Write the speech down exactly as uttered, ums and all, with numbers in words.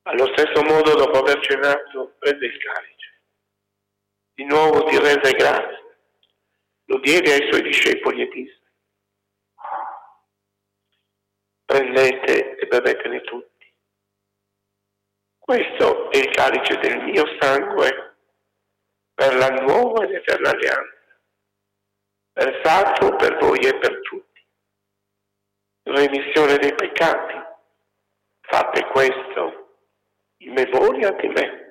Allo stesso modo, dopo aver cenato, prese il calice. Di nuovo ti rese grazie, lo diede ai suoi discepoli e disse: prendete e bevetene tutti. Questo è il calice del mio sangue per la nuova ed eterna alleanza, versato per voi e per tutti, remissione dei peccati. Fate questo in memoria di me.